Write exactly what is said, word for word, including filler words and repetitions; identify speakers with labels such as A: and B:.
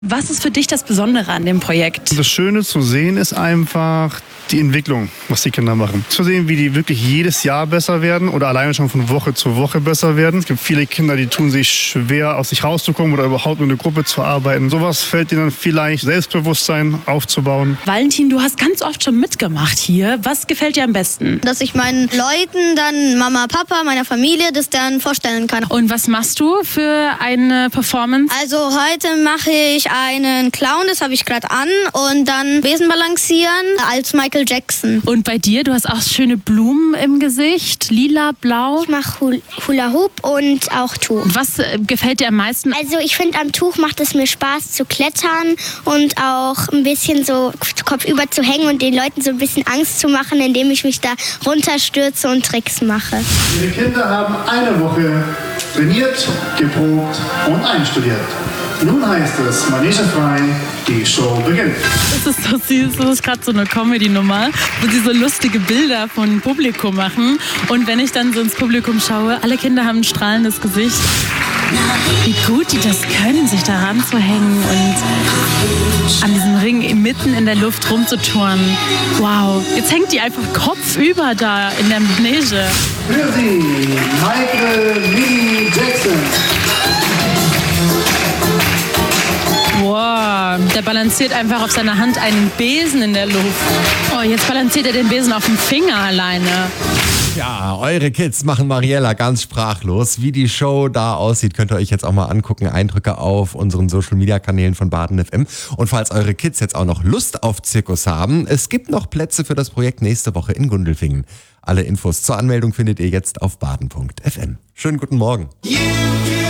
A: Was ist für dich das Besondere an dem Projekt?
B: Das Schöne zu sehen ist einfach die Entwicklung, was die Kinder machen. Zu sehen, wie die wirklich jedes Jahr besser werden oder alleine schon von Woche zu Woche besser werden. Es gibt viele Kinder, die tun sich schwer, aus sich rauszukommen oder überhaupt mit einer Gruppe zu arbeiten. Sowas fällt ihnen vielleicht Selbstbewusstsein aufzubauen.
A: Valentin, du hast ganz oft schon mitgemacht hier. Was gefällt dir am besten?
C: Dass ich meinen Leuten dann, Mama, Papa, meiner Familie, das dann vorstellen kann.
A: Und was machst du für eine Performance?
C: Also heute mache ich einen Clown, das habe ich gerade an, und dann Besen balancieren als Michael Jackson.
A: Und bei dir, du hast auch schöne Blumen im Gesicht, lila, blau.
D: Ich mache Hul- Hula Hoop und auch Tuch.
A: Was äh, gefällt dir am meisten?
D: Also ich finde, am Tuch macht es mir Spaß zu klettern und auch ein bisschen so kopfüber zu hängen und den Leuten so ein bisschen Angst zu machen, indem ich mich da runterstürze und Tricks mache.
B: Die Kinder haben eine Woche trainiert, geprobt und einstudiert. Nun heißt es, Manege frei, die Show beginnt.
A: Das ist so süß, das ist gerade so eine Comedy-Nummer, wo sie so lustige Bilder von Publikum machen. Und wenn ich dann so ins Publikum schaue, alle Kinder haben ein strahlendes Gesicht. Wie gut die das können, sich da ranzuhängen und an diesem Ring mitten in der Luft rumzuturnen. Wow, jetzt hängt die einfach kopfüber da in der Manege.
B: Für Sie, Michael Lee Jackson.
A: Wow, der balanciert einfach auf seiner Hand einen Besen in der Luft. Oh, jetzt balanciert er den Besen auf dem Finger alleine.
E: Ja, eure Kids machen Mariella ganz sprachlos. Wie die Show da aussieht, könnt ihr euch jetzt auch mal angucken. Eindrücke auf unseren Social-Media-Kanälen von Baden F M. Und falls eure Kids jetzt auch noch Lust auf Zirkus haben, es gibt noch Plätze für das Projekt nächste Woche in Gundelfingen. Alle Infos zur Anmeldung findet ihr jetzt auf baden punkt f m. Schönen guten Morgen.